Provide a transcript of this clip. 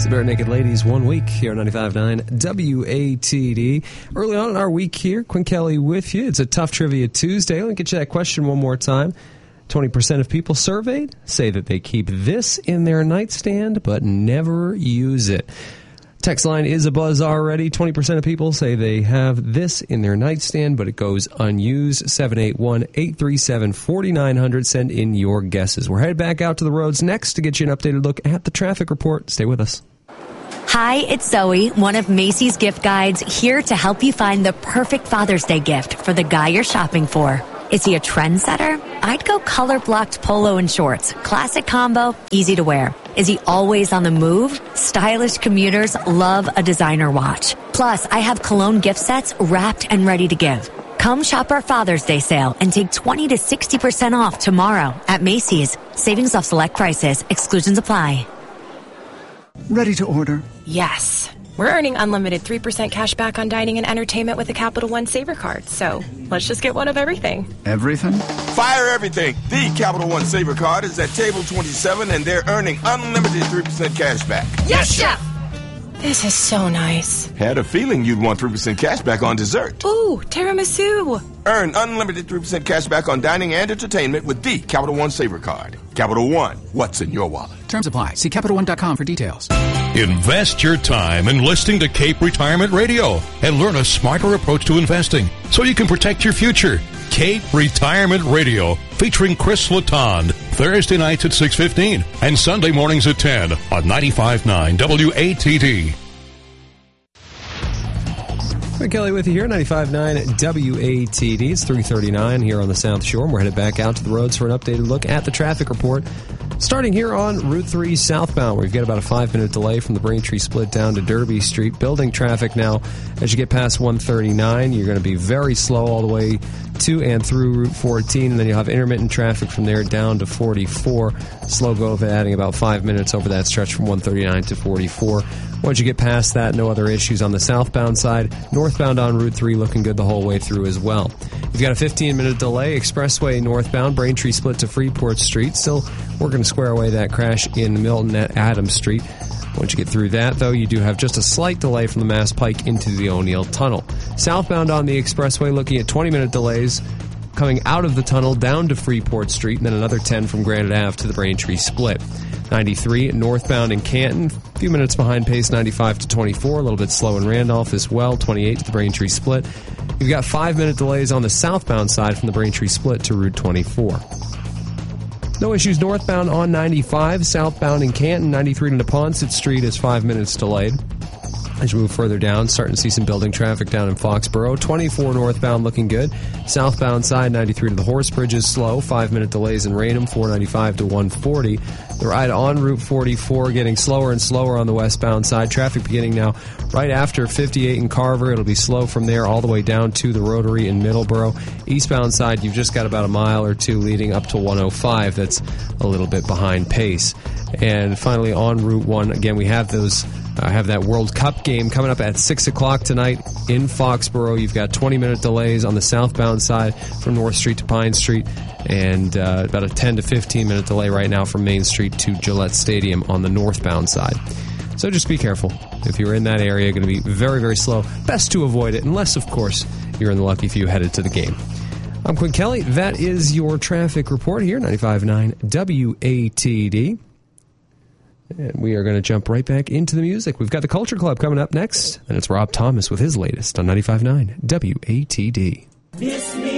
the Bare Naked Ladies 1 week here on 95.9 WATD. Early on in our week here, Quinn Kelly with you. It's a tough trivia Tuesday. Let me get you that question one more time. 20% of people surveyed say that they keep this in their nightstand but never use it. Text line is abuzz already. 20% of people say they have this in their nightstand, but it goes unused. 781-837-4900. Send in your guesses. We're headed back out to the roads next to get you an updated look at the traffic report. Stay with us. Hi, it's Zoe, one of Macy's gift guides, here to help you find the perfect Father's Day gift for the guy you're shopping for. Is he a trendsetter? I'd go color-blocked polo and shorts. Classic combo, easy to wear. Is he always on the move? Stylish commuters love a designer watch. Plus, I have cologne gift sets wrapped and ready to give. Come shop our Father's Day sale and take 20 to 60% off tomorrow at Macy's. Savings off select prices. Exclusions apply. Ready to order? Yes. We're earning unlimited 3% cash back on dining and entertainment with a Capital One Saver card. So let's just get one of everything. Everything? Fire everything. The Capital One Saver card is at table 27 and they're earning unlimited 3% cash back. Yes, Chef! This is so nice. Had a feeling you'd want 3% cash back on dessert. Ooh, tiramisu. Earn unlimited 3% cash back on dining and entertainment with the Capital One Saver card. Capital One, what's in your wallet? Terms apply. See CapitalOne.com for details. Invest your time in listening to Cape Retirement Radio and learn a smarter approach to investing so you can protect your future. Cape Retirement Radio, featuring Chris Letond, Thursday nights at 6:15 and Sunday mornings at 10 on 95.9 WATD. Quinn Kelly with you here, 95.9 WATD. It's 3:39 here on the South Shore. And we're headed back out to the roads for an updated look at the traffic report. Starting here on Route 3 southbound, where you've got about a 5-minute delay from the Braintree split down to Derby Street. Building traffic now as you get past 139. You're going to be very slow all the way to and through Route 14, and then you'll have intermittent traffic from there down to 44. Slow go of it, adding about 5 minutes over that stretch from 139 to 44. Once you get past that, no other issues on the southbound side. Northbound on Route 3 looking good the whole way through as well. You've got a 15-minute delay. Expressway northbound, Braintree split to Freeport Street. Still working to square away that crash in Milton at Adams Street. Once you get through that, though, you do have just a slight delay from the Mass Pike into the O'Neill Tunnel. Southbound on the expressway looking at 20-minute delays coming out of the tunnel down to Freeport Street, and then another 10 from Granite Ave to the Braintree split. 93 northbound in Canton, a few minutes behind pace 95 to 24, a little bit slow in Randolph as well, 28 to the Braintree split. You've got 5-minute delays on the southbound side from the Braintree split to Route 24. No issues northbound on 95, southbound in Canton, 93 to Neponset Street is 5 minutes delayed. As you move further down, starting to see some building traffic down in Foxborough. 24 northbound looking good. Southbound side, 93 to the Horse Bridge is slow. 5-minute delays in Raynham, 495 to 140. The ride on Route 44 getting slower and slower on the westbound side. Traffic beginning now right after 58 in Carver. It'll be slow from there all the way down to the Rotary in Middleborough. Eastbound side, you've just got about a mile or two leading up to 105. That's a little bit behind pace. And finally on Route 1, again, we have those... have that World Cup game coming up at 6 o'clock tonight in Foxborough. You've got 20-minute delays on the southbound side from North Street to Pine Street, and about a 10 to 15-minute delay right now from Main Street to Gillette Stadium on the northbound side. So just be careful. If you're in that area, going to be very, very slow. Best to avoid it, unless, of course, you're in the lucky few headed to the game. I'm Quinn Kelly. That is your traffic report here, 95.9 WATD. And we are going to jump right back into the music. We've got the Culture Club coming up next, and it's Rob Thomas with his latest on 95.9 WATD. Miss me.